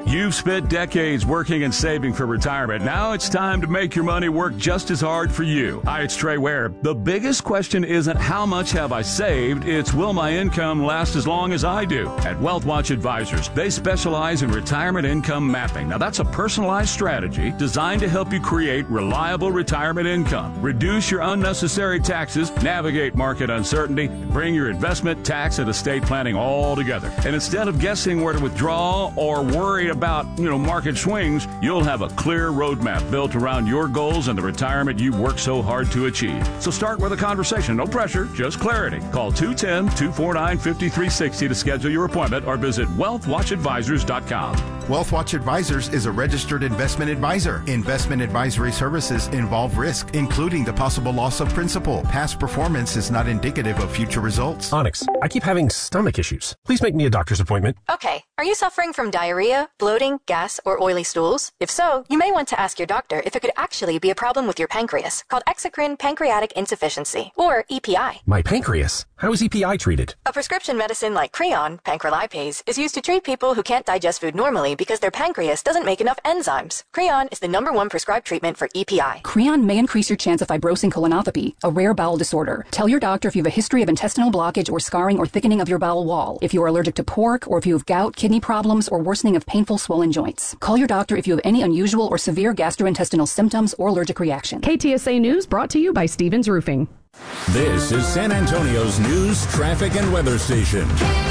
You've spent decades working and saving for retirement. Now it's time to make your money work just as hard for you. Hi, it's Trey Ware. The biggest question isn't how much have I saved, it's will my income last as long as I do. At WealthWatch Advisors, they specialize in retirement income mapping. Now that's a personalized strategy designed to help you create reliable retirement income, reduce your unnecessary taxes, navigate market uncertainty, and bring your investment, tax, and estate planning all together. And instead of guessing where to withdraw or worry about, market swings, you'll have a clear roadmap built around your goals and the retirement you've worked so hard to achieve. So start with a conversation. No pressure, just clarity. Call 210-249-5360 to schedule your appointment or visit wealthwatchadvisors.com. WealthWatch Advisors is a registered investment advisor. Investment advisory services involve risk, including the possible loss of principal. Past performance is not indicative of future results. Onyx, I keep having stomach issues. Please make me a doctor's appointment. Okay. Are you suffering from diarrhea, bloating, gas, or oily stools? If so, you may want to ask your doctor if it could actually be a problem with your pancreas, called exocrine pancreatic insufficiency, or EPI. My pancreas? How is EPI treated? A prescription medicine like Creon, pancrelipase, is used to treat people who can't digest food normally because their pancreas doesn't make enough enzymes. Creon is the #1 prescribed treatment for EPI. Creon may increase your chance of fibrosing colonopathy, a rare bowel disorder. Tell your doctor if you have a history of intestinal blockage or scarring or thickening of your bowel wall, if you are allergic to pork, or if you have gout, kidney problems, or worsening of painful swollen joints. Call your doctor if you have any unusual or severe gastrointestinal symptoms or allergic reaction. KTSA News brought to you by Stevens Roofing. This is San Antonio's news, traffic, and weather station.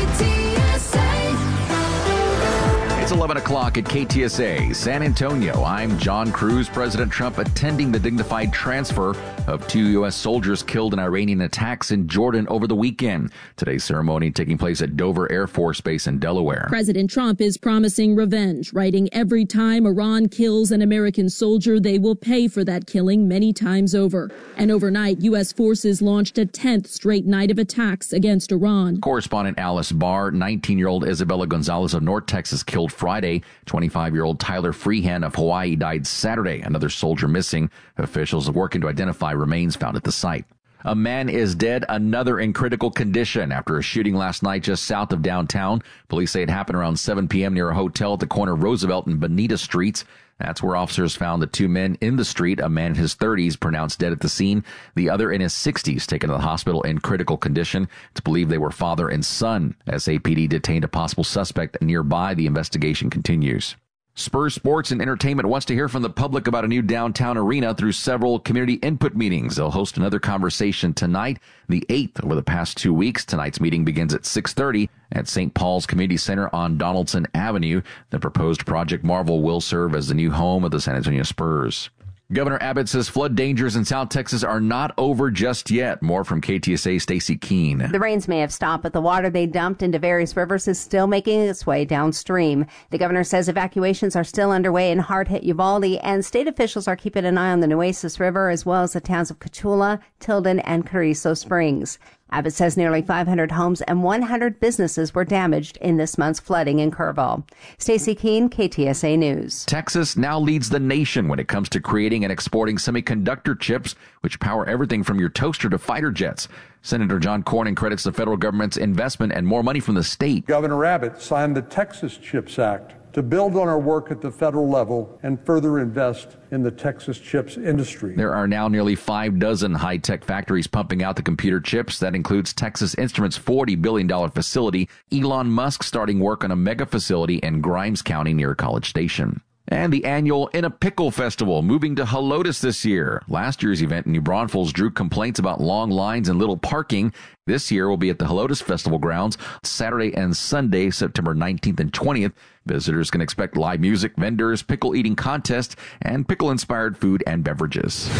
It's 11 o'clock at KTSA, San Antonio. I'm John Cruz. President Trump attending the dignified transfer of 2 U.S. soldiers killed in Iranian attacks in Jordan over the weekend. Today's ceremony taking place at Dover Air Force Base in Delaware. President Trump is promising revenge, writing, "Every time Iran kills an American soldier, they will pay for that killing many times over." And overnight, U.S. forces launched a 10th straight night of attacks against Iran. Correspondent Alice Barr, 19-year-old Isabella Gonzalez of North Texas killed Friday. 25-year-old Tyler Freehan of Hawaii died Saturday. Another soldier missing. Officials are working to identify remains found at the site. A man is dead, another in critical condition after a shooting last night just south of downtown. Police say it happened around 7 p.m. near a hotel at the corner of Roosevelt and Bonita Streets. That's where officers found the 2 men in the street, a man in his 30s pronounced dead at the scene, the other in his 60s taken to the hospital in critical condition. It's believed they were father and son. SAPD detained a possible suspect nearby. The investigation continues. Spurs Sports and Entertainment wants to hear from the public about a new downtown arena through several community input meetings. They'll host another conversation tonight, the 8th over the past 2 weeks. Tonight's meeting begins at 6:30 at St. Paul's Community Center on Donaldson Avenue. The proposed Project Marvel will serve as the new home of the San Antonio Spurs. Governor Abbott says flood dangers in South Texas are not over just yet. More from KTSA's Stacy Keene. The rains may have stopped, but the water they dumped into various rivers is still making its way downstream. The governor says evacuations are still underway in hard-hit Uvalde, and state officials are keeping an eye on the Nueces River as well as the towns of Cotulla, Tilden, and Carrizo Springs. Abbott says nearly 500 homes and 100 businesses were damaged in this month's flooding in Kerrville. Stacy Keene, KTSA News. Texas now leads the nation when it comes to creating and exporting semiconductor chips, which power everything from your toaster to fighter jets. Senator John Cornyn credits the federal government's investment and more money from the state. Governor Abbott signed the Texas CHIPS Act to build on our work at the federal level and further invest in the Texas chips industry. There are now nearly 6 high-tech factories pumping out the computer chips. That includes Texas Instruments' $40 billion facility, Elon Musk starting work on a mega facility in Grimes County near College Station. And the annual In a Pickle Festival moving to Helotes this year. Last year's event in New Braunfels drew complaints about long lines and little parking. This year will be at the Helotes Festival grounds Saturday and Sunday, September 19th and 20th. Visitors can expect live music, vendors, pickle eating contests, and pickle-inspired food and beverages.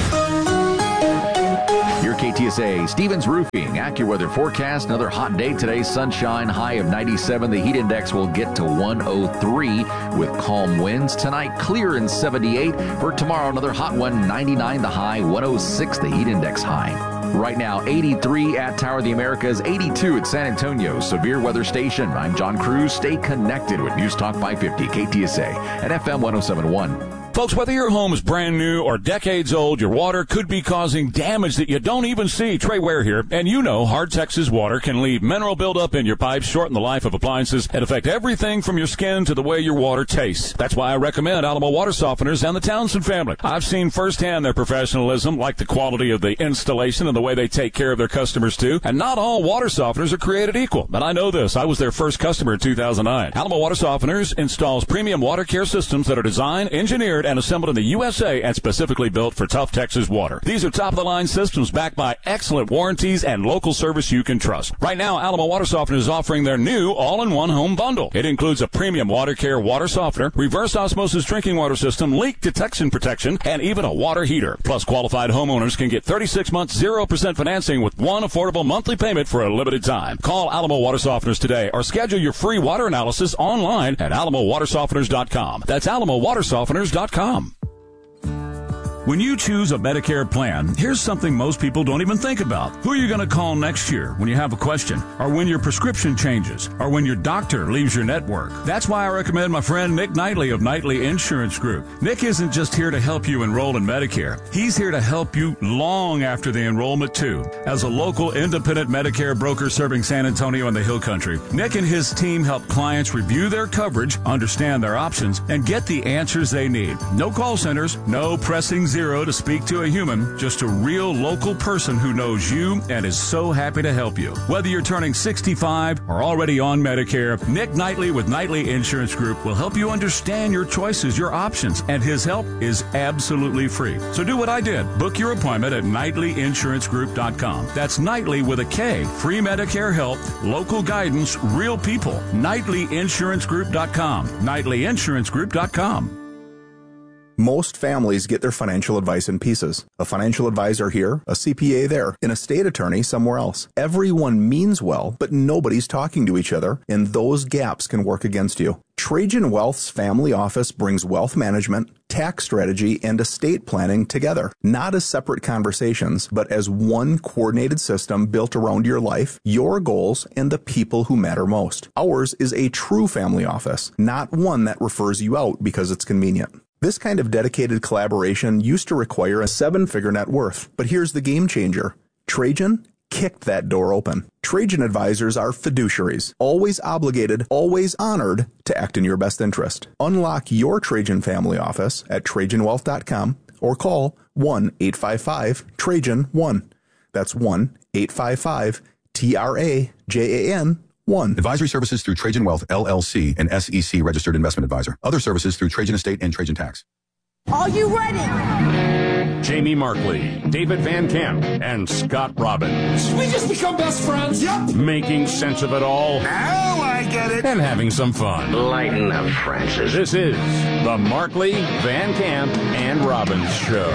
Your KTSA Stevens Roofing AccuWeather forecast. Another hot day today. Sunshine, high of 97. The heat index will get to 103 with calm winds. Tonight, clear and 78. For tomorrow, another hot one, 99 the high, 106 the heat index high. Right now, 83 at Tower of the Americas, 82 at San Antonio Severe Weather Station. I'm John Cruz. Stay connected with News Talk 550 KTSA and FM 107.1. Folks, whether your home is brand new or decades old, your water could be causing damage that you don't even see. Trey Ware here, and you know Hard Texas water can leave mineral buildup in your pipes, shorten the life of appliances, and affect everything from your skin to the way your water tastes. That's why I recommend Alamo Water Softeners and the Townsend family. I've seen firsthand their professionalism, like the quality of the installation and the way they take care of their customers too. And not all water softeners are created equal. But I know this. I was their first customer in 2009. Alamo Water Softeners installs premium water care systems that are designed, engineered, and assembled in the USA and specifically built for tough Texas water. These are top-of-the-line systems backed by excellent warranties and local service you can trust. Right now, Alamo Water Softeners is offering their new all-in-one home bundle. It includes a premium water care water softener, reverse osmosis drinking water system, leak detection protection, and even a water heater. Plus, qualified homeowners can get 36 months 0% financing with one affordable monthly payment for a limited time. Call Alamo Water Softeners today or schedule your free water analysis online at alamowatersofteners.com. That's alamowatersofteners.com. When you choose a Medicare plan, here's something most people don't even think about. Who are you going to call next year when you have a question, or when your prescription changes, or when your doctor leaves your network? That's why I recommend my friend Nick Knightley of Knightley Insurance Group. Nick isn't just here to help you enroll in Medicare. He's here to help you long after the enrollment, too. As a local independent Medicare broker serving San Antonio and the Hill Country, Nick and his team help clients review their coverage, understand their options, and get the answers they need. No call centers, no pressing zero to speak to a human, just a real local person who knows you and is so happy to help you. Whether you're turning 65 or already on Medicare, Nick Knightley with Knightley Insurance Group will help you understand your choices, your options, and his help is absolutely free. So do what I did. Book your appointment at KnightleyInsuranceGroup.com. That's Knightley with a K. Free Medicare help, local guidance, real people. KnightleyInsuranceGroup.com. KnightleyInsuranceGroup.com. Most families get their financial advice in pieces. A financial advisor here, a CPA there, an estate attorney somewhere else. Everyone means well, but nobody's talking to each other, and those gaps can work against you. Trajan Wealth's family office brings wealth management, tax strategy, and estate planning together, not as separate conversations, but as one coordinated system built around your life, your goals, and the people who matter most. Ours is a true family office, not one that refers you out because it's convenient. This kind of dedicated collaboration used to require a 7-figure net worth, but here's the game changer. Trajan kicked that door open. Trajan advisors are fiduciaries, always obligated, always honored to act in your best interest. Unlock your Trajan family office at TrajanWealth.com or call 1-855-TRAJAN-1. That's 1-855-TRAJAN-1. Advisory services through Trajan Wealth, LLC, an SEC registered investment advisor. Other services through Trajan Estate and Trajan Tax. Are you ready? Jamie Markley, David Van Camp, and Scott Robbins. We just become best friends. Yep. Making sense of it all. Now I get it. And having some fun. Lighten up, Francis. This is the Markley, Van Camp, and Robbins Show.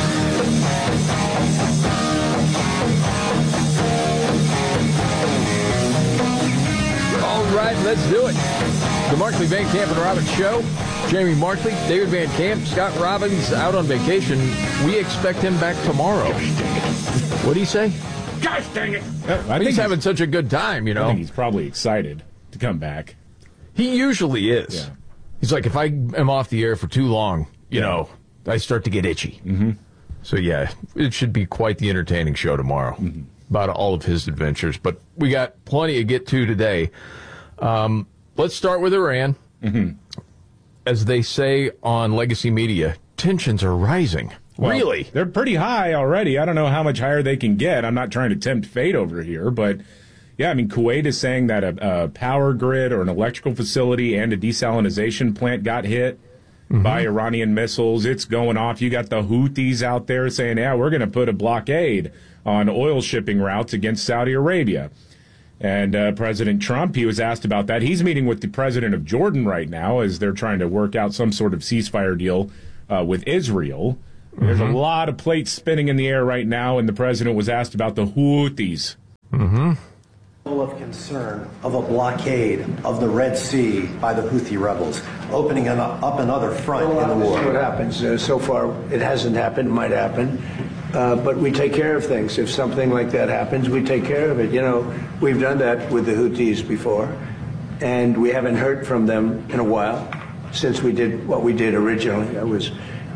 All right, let's do it. The Markley, Van Camp, and Robbins Show. Jamie Markley, David Van Camp, Scott Robbins out on vacation. We expect him back tomorrow. What do you say? Gosh dang it. He's having such a good time, you know. I think he's probably excited to come back. He usually is. Yeah. He's like, if I am off the air for too long, you know, I start to get itchy. Mm-hmm. So, yeah, it should be quite the entertaining show tomorrow about all of his adventures. But we got plenty to get to today. Let's start with Iran. As they say on legacy media, tensions are rising. Well, really? They're pretty high already. I don't know how much higher they can get. I'm not trying to tempt fate over here, but yeah, I mean, Kuwait is saying that a power grid or an electrical facility and a desalination plant got hit by Iranian missiles. It's going off. You got the Houthis out there saying, yeah, we're going to put a blockade on oil shipping routes against Saudi Arabia. And President Trump, he was asked about that. He's meeting with the president of Jordan right now as they're trying to work out some sort of ceasefire deal with Israel. There's a lot of plates spinning in the air right now, and the president was asked about the Houthis. Of concern of a blockade of the Red Sea by the Houthi rebels, opening up another front in the war. See what happens. So far, it hasn't happened. It might happen. But we take care of things. If something like that happens, we take care of it. You know, we've done that with the Houthis before, and we haven't heard from them in a while since we did what we did originally. That was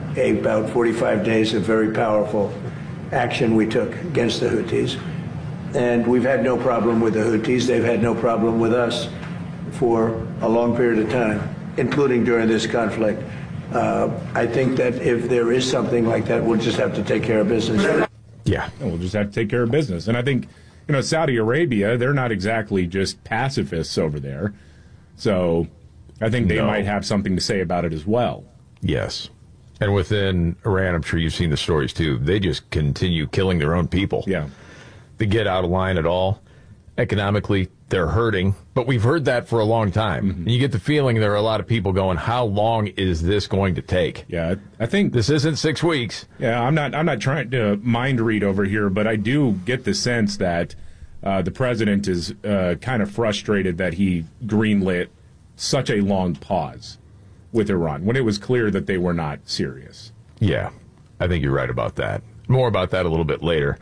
about 45 days of very powerful action we took against the Houthis. And we've had no problem with the Houthis. They've had no problem with us for a long period of time, including during this conflict. I think that if there is something like that, we'll just have to take care of business. Yeah, we'll just have to take care of business. And I think, Saudi Arabia, they're not exactly just pacifists over there. So I think they might have something to say about it as well. Yes. And within Iran, I'm sure you've seen the stories too. They just continue killing their own people. Yeah. They get out of line at all. Economically, they're hurting. But we've heard that for a long time. Mm-hmm. And you get the feeling there are a lot of people going, how long is this going to take? Yeah, I think this isn't 6 weeks. Yeah, I'm not trying to mind read over here, but I do get the sense that the president is kind of frustrated that he greenlit such a long pause with Iran when it was clear that they were not serious. Yeah, I think you're right about that. More about that a little bit later.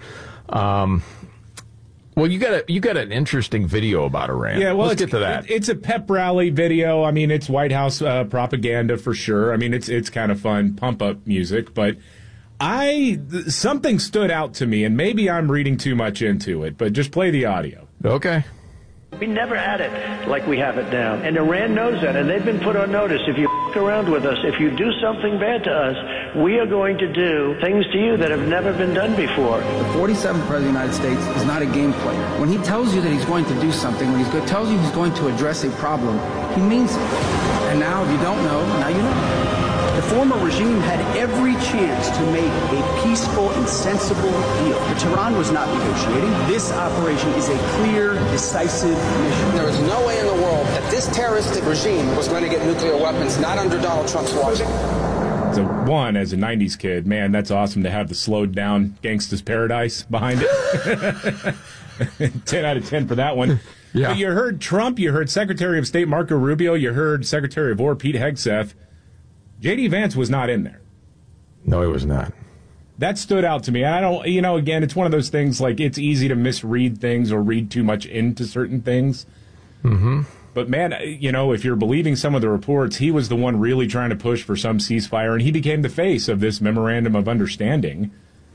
Well, you got an interesting video about Iran. Yeah, well, let's get to that. It's a pep rally video. I mean, it's White House propaganda for sure. I mean, it's kind of fun, pump up music. But something stood out to me, and maybe I'm reading too much into it. But just play the audio. Okay. We never had it like we have it now. And Iran knows that, and they've been put on notice. If you f*** around with us, if you do something bad to us, we are going to do things to you that have never been done before. The 47th President of the United States is not a game player. When he tells you that he's going to do something, when he tells you he's going to address a problem, he means it. And now, if you don't know, now you know. The former regime had every chance to make a peaceful and sensible deal. But Tehran was not negotiating. This operation is a clear, decisive mission. There is no way in the world that this terroristic regime was going to get nuclear weapons, not under Donald Trump's watch. So, as a 90s kid, man, that's awesome to have the slowed down Gangsta's Paradise behind it. 10 out of 10 for that one. Yeah. But you heard Trump, you heard Secretary of State Marco Rubio, you heard Secretary of War Pete Hegseth. J.D. Vance was not in there. No, he was not. That stood out to me. I don't, again, it's one of those things like it's easy to misread things or read too much into certain things. Mm-hmm. But, man, if you're believing some of the reports, he was the one really trying to push for some ceasefire, and he became the face of this memorandum of understanding.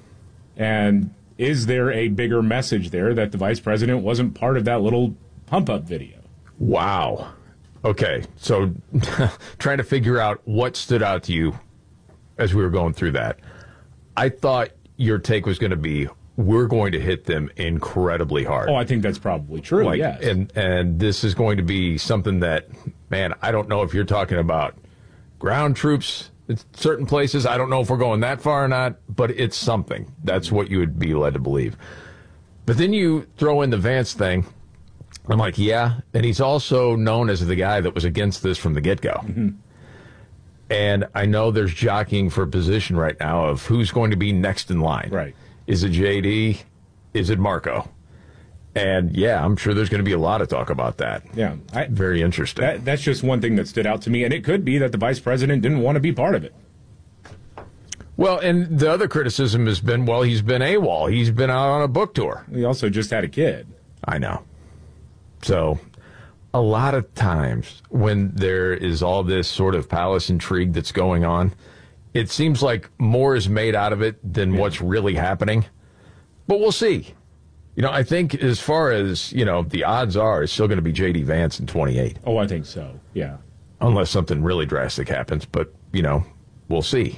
And is there a bigger message there that the vice president wasn't part of that little pump-up video? Wow. Okay, so trying to figure out what stood out to you as we were going through that. I thought your take was going to be, we're going to hit them incredibly hard. Oh, I think that's probably true, yes. And this is going to be something that, man, I don't know if you're talking about ground troops in certain places. I don't know if we're going that far or not, but it's something. That's what you would be led to believe. But then you throw in the Vance thing. I'm like, yeah, and he's also known as the guy that was against this from the get-go. Mm-hmm. And I know there's jockeying for position right now of who's going to be next in line. Right. Is it JD? Is it Marco? And, yeah, I'm sure there's going to be a lot of talk about that. Yeah. Very interesting. That's just one thing that stood out to me, and it could be that the vice president didn't want to be part of it. Well, and the other criticism has been, well, he's been AWOL. He's been out on a book tour. He also just had a kid. I know. So a lot of times when there is all this sort of palace intrigue that's going on, it seems like more is made out of it than what's really happening. But we'll see. I think as far as, the odds are, it's still going to be J.D. Vance in 28. Oh, I think so, yeah. Unless something really drastic happens. But, we'll see.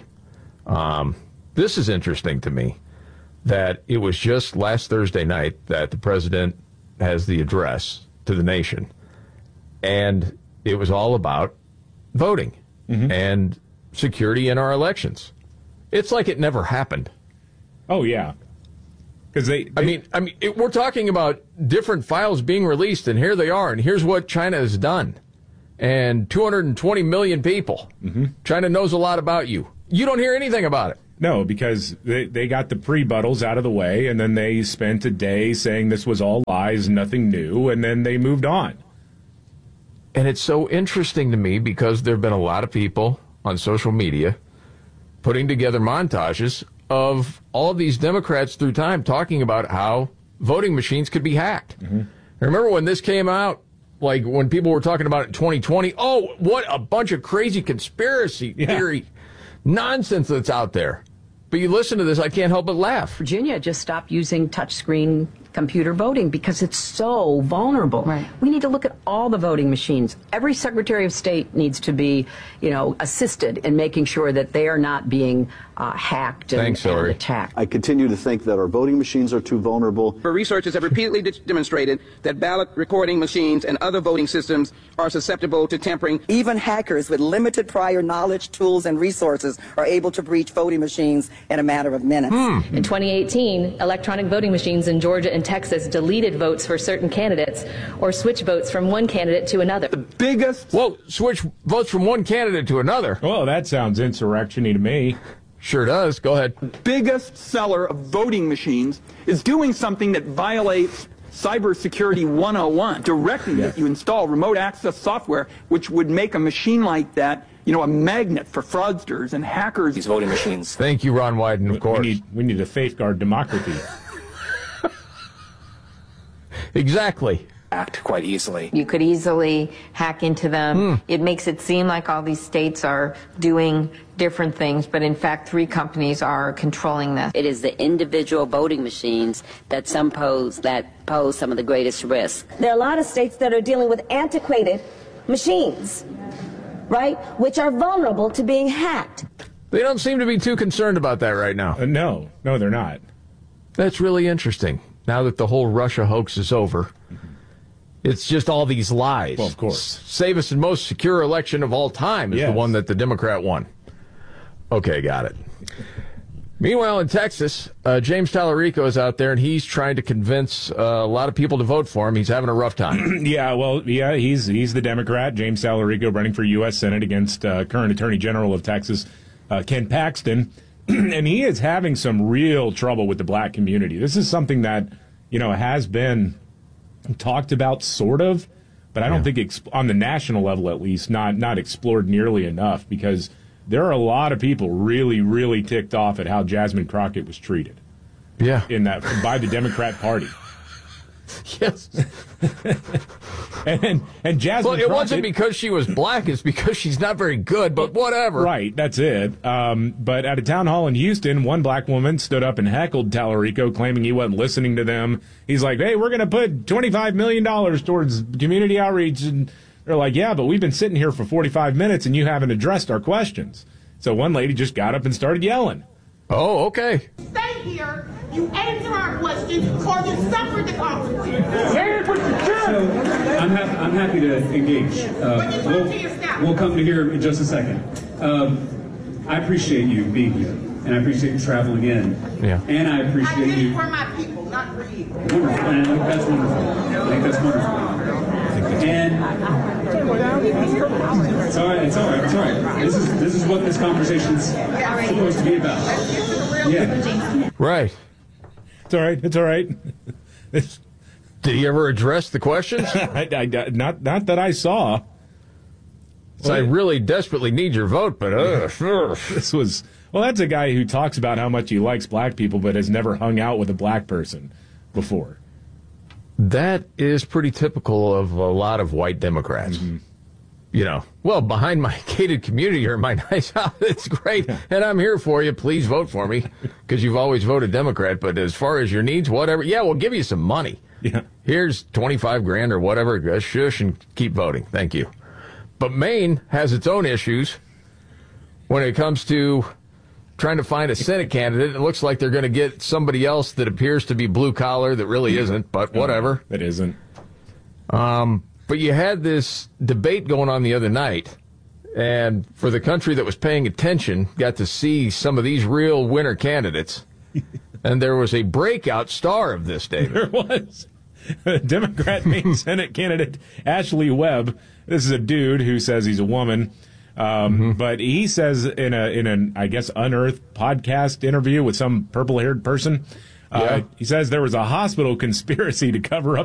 This is interesting to me that it was just last Thursday night that the president has the address to the nation, and it was all about voting and security in our elections. It's like it never happened. Oh yeah, because we're talking about different files being released, and here they are, and here's what China has done, and 220 million people. Mm-hmm. China knows a lot about you. You don't hear anything about it. No, because they got the pre-buttals out of the way, and then they spent a day saying this was all lies, nothing new, and then they moved on. And it's so interesting to me because there have been a lot of people on social media putting together montages of all of these Democrats through time talking about how voting machines could be hacked. Mm-hmm. Remember when this came out, like when people were talking about it in 2020? Oh, what a bunch of crazy conspiracy theory nonsense that's out there. But you listen to this, I can't help but laugh. Virginia just stopped using touchscreen computer voting because it's so vulnerable. Right. We need to look at all the voting machines. Every Secretary of State needs to be, assisted in making sure that they are not being hacked and attacked. I continue to think that our voting machines are too vulnerable. But researchers have repeatedly demonstrated that ballot recording machines and other voting systems are susceptible to tampering. Even hackers with limited prior knowledge, tools, and resources are able to breach voting machines in a matter of minutes. In 2018, electronic voting machines in Georgia and Texas deleted votes for certain candidates or switched votes from one candidate to another. The biggest... Whoa, switch votes from one candidate to another. Well, that sounds insurrection-y to me. Sure does. Go ahead. Biggest seller of voting machines is doing something that violates Cybersecurity 101, directing that you install remote access software, which would make a machine like that, a magnet for fraudsters and hackers. These voting machines. Thank you, Ron Wyden, of course. We need to safeguard democracy. Exactly. Act quite easily. You could easily hack into them. It makes it seem like all these states are doing different things, but in fact 3 companies are controlling this. It is the individual voting machines that pose some of the greatest risk. There are a lot of states that are dealing with antiquated machines, right, which are vulnerable to being hacked. They don't seem to be too concerned about that right now. No, they're not. That's really interesting. Now that the whole Russia hoax is over, it's just all these lies. Well, of course. Safest and most secure election of all time is the one that the Democrat won. Okay, got it. Meanwhile, in Texas, James Tallarico is out there, and he's trying to convince a lot of people to vote for him. He's having a rough time. He's the Democrat, James Tallarico, running for U.S. Senate against current Attorney General of Texas, Ken Paxton. And he is having some real trouble with the black community. This is something that, has been talked about sort of, but I don't think on the national level, at least, not explored nearly enough, because there are a lot of people really, really ticked off at how Jasmine Crockett was treated. Yeah. By the Democrat Party. Yes. and Jasmine Well, it Crockett, wasn't because she was black. It's because she's not very good, but whatever. Right, that's it. But at a town hall in Houston, one black woman stood up and heckled Tallarico, claiming he wasn't listening to them. He's like, hey, we're going to put $25 million towards community outreach. And they're like, yeah, but we've been sitting here for 45 minutes and you haven't addressed our questions. So one lady just got up and started yelling. Oh, okay. Stay here, you answer our questions, or you suffer the consequences. So I'm happy to engage. We'll come to here in just a second. I appreciate you being here, and I appreciate you traveling in. Yeah. And I appreciate I did you. it for my people, not for you. Wonderful. And I think that's wonderful. I think that's wonderful. It's all right. This is what this conversation's supposed to be about. Yeah. Right. It's all right. Did he ever address the questions? Not that I saw. So I really desperately need your vote, but this was... Well, that's a guy who talks about how much he likes black people but has never hung out with a black person before. That is pretty typical of a lot of white Democrats. Mm-hmm. Behind my gated community or my nice house, it's great, and I'm here for you. Please vote for me, because you've always voted Democrat. But as far as your needs, whatever, we'll give you some money. Yeah. Here's $25,000 or whatever. Shush and keep voting. Thank you. But Maine has its own issues when it comes to trying to find a Senate candidate. It looks like they're going to get somebody else that appears to be blue collar that really isn't, but whatever. That isn't. But you had this debate going on the other night, and for the country that was paying attention, got to see some of these real winner candidates. And there was a breakout star of this, David. There was. Democrat Maine Senate candidate Ashley Webb. This is a dude who says he's a woman. But he says in an I guess unearthed podcast interview with some purple-haired person, he says there was a hospital conspiracy to cover up